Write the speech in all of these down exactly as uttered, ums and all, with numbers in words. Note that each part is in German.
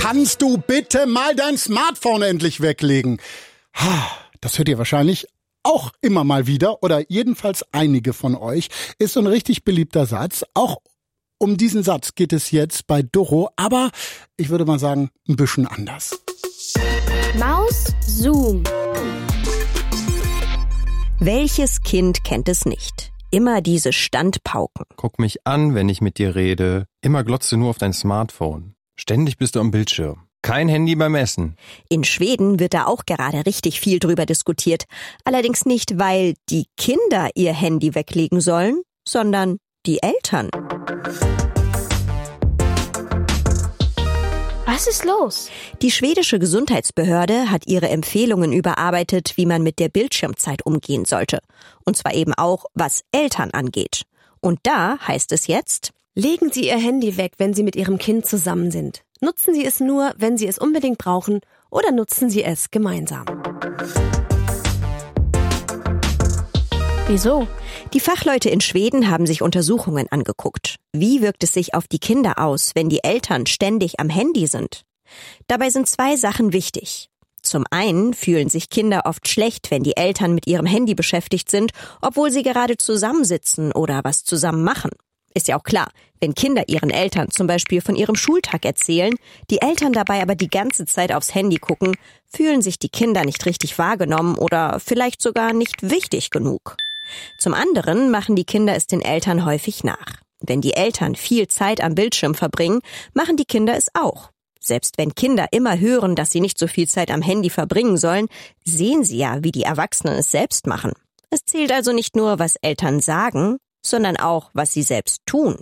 Kannst du bitte mal dein Smartphone endlich weglegen? Das hört ihr wahrscheinlich auch immer mal wieder, oder jedenfalls einige von euch. Ist so ein richtig beliebter Satz. Auch um diesen Satz geht es jetzt bei Doro, aber ich würde mal sagen, ein bisschen anders. Maus Zoom. Welches Kind kennt es nicht? Immer diese Standpauken. Guck mich an, wenn ich mit dir rede. Immer glotzt du nur auf dein Smartphone. Ständig bist du am Bildschirm. Kein Handy beim Essen. In Schweden wird da auch gerade richtig viel drüber diskutiert. Allerdings nicht, weil die Kinder ihr Handy weglegen sollen, sondern die Eltern. Was ist los? Die schwedische Gesundheitsbehörde hat ihre Empfehlungen überarbeitet, wie man mit der Bildschirmzeit umgehen sollte. Und zwar eben auch, was Eltern angeht. Und da heißt es jetzt: Legen Sie Ihr Handy weg, wenn Sie mit Ihrem Kind zusammen sind. Nutzen Sie es nur, wenn Sie es unbedingt brauchen, oder nutzen Sie es gemeinsam. Wieso? Die Fachleute in Schweden haben sich Untersuchungen angeguckt. Wie wirkt es sich auf die Kinder aus, wenn die Eltern ständig am Handy sind? Dabei sind zwei Sachen wichtig. Zum einen fühlen sich Kinder oft schlecht, wenn die Eltern mit ihrem Handy beschäftigt sind, obwohl sie gerade zusammensitzen oder was zusammen machen. Ist ja auch klar, wenn Kinder ihren Eltern zum Beispiel von ihrem Schultag erzählen, die Eltern dabei aber die ganze Zeit aufs Handy gucken, fühlen sich die Kinder nicht richtig wahrgenommen oder vielleicht sogar nicht wichtig genug. Zum anderen machen die Kinder es den Eltern häufig nach. Wenn die Eltern viel Zeit am Bildschirm verbringen, machen die Kinder es auch. Selbst wenn Kinder immer hören, dass sie nicht so viel Zeit am Handy verbringen sollen, sehen sie ja, wie die Erwachsenen es selbst machen. Es zählt also nicht nur, was Eltern sagen, sondern auch, was sie selbst tun.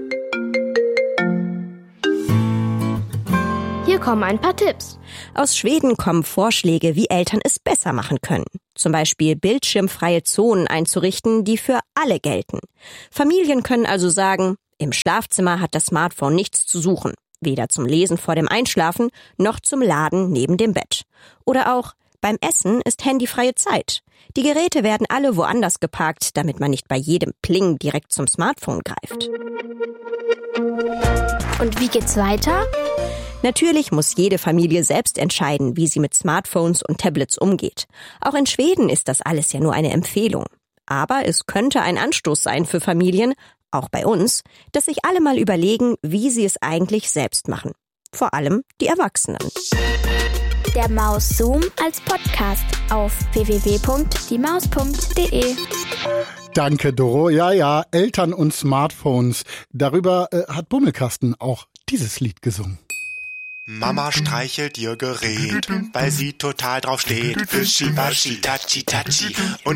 Hier kommen ein paar Tipps. Aus Schweden kommen Vorschläge, wie Eltern es besser machen können. Zum Beispiel bildschirmfreie Zonen einzurichten, die für alle gelten. Familien können also sagen, im Schlafzimmer hat das Smartphone nichts zu suchen. Weder zum Lesen vor dem Einschlafen, noch zum Laden neben dem Bett. Oder auch, beim Essen ist handyfreie Zeit. Die Geräte werden alle woanders geparkt, damit man nicht bei jedem Pling direkt zum Smartphone greift. Und wie geht's weiter? Natürlich muss jede Familie selbst entscheiden, wie sie mit Smartphones und Tablets umgeht. Auch in Schweden ist das alles ja nur eine Empfehlung. Aber es könnte ein Anstoß sein für Familien, auch bei uns, dass sich alle mal überlegen, wie sie es eigentlich selbst machen. Vor allem die Erwachsenen. Der Maus Zoom als Podcast auf w w w punkt die maus punkt d e. Danke, Doro. Ja, ja, Eltern und Smartphones. Darüber äh, hat Bummelkasten auch dieses Lied gesungen. Mama streichelt ihr Gerät, weil sie total drauf steht. Fischi, waschi, tatschi, tatschi. Und